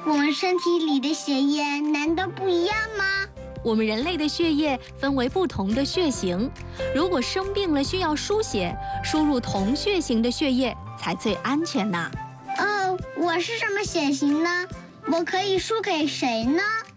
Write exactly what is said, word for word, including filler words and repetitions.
我们身体里的血液难道不一样吗？ 我们人类的血液分为不同的血型，如果生病了需要输血，输入同血型的血液才最安全呢。 哦，我是什么血型呢？我可以输给谁呢？